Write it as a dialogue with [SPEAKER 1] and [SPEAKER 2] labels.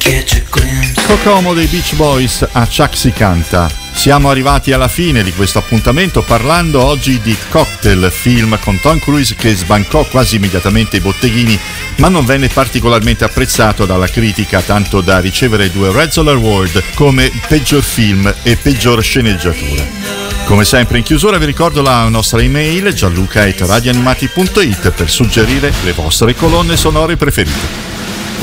[SPEAKER 1] Kokomo dei Beach Boys a Chuck si canta. Siamo arrivati alla fine di questo appuntamento parlando oggi di Cocktail, film con Tom Cruise che sbancò quasi immediatamente i botteghini, ma non venne particolarmente apprezzato dalla critica, tanto da ricevere 2 Razzie Award come peggior film e peggior sceneggiatura. Come sempre in chiusura vi ricordo la nostra email gianluca@radioanimati.it per suggerire le vostre colonne sonore preferite.